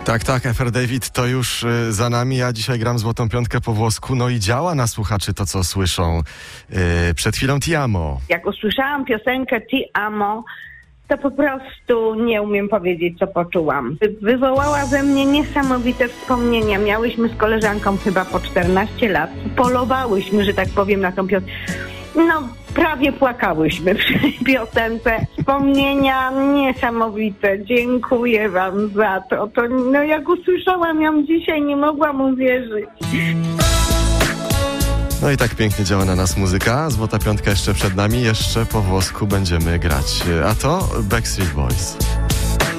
Tak, FR David to już za nami. Ja dzisiaj gram Złotą Piątkę po włosku. No i działa na słuchaczy to, co słyszą. Przed chwilą Ti amo. Jak usłyszałam piosenkę Ti amo, to po prostu nie umiem powiedzieć, co poczułam. Wywołała we mnie niesamowite wspomnienia. Miałyśmy z koleżanką chyba po 14 lat. Polowałyśmy, że tak powiem, na tą piosenkę. No, prawie płakałyśmy przy tej piosence. Wspomnienia niesamowite. Dziękuję wam za to. No jak usłyszałam ją dzisiaj, nie mogłam uwierzyć. No i tak pięknie działa na nas muzyka. Złota Piątka jeszcze przed nami. Jeszcze po włosku będziemy grać. A to Backstreet Boys.